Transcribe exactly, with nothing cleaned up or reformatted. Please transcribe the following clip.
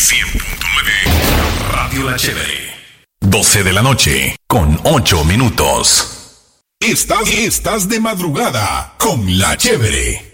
cien punto nueve Radio La Chévere. doce de la noche con ocho minutos. Estás, estás de madrugada con La Chévere.